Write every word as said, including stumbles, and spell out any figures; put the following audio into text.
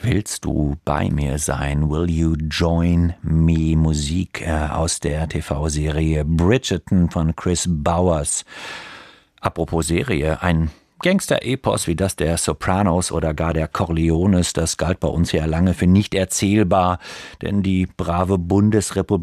Willst du bei mir sein? Will you join me? Musik äh, aus der T V-Serie Bridgerton von Chris Bowers. Apropos Serie, ein Gangster-Epos wie das der Sopranos oder gar der Corleones, das galt bei uns ja lange für nicht erzählbar, denn die brave Bundesrepublik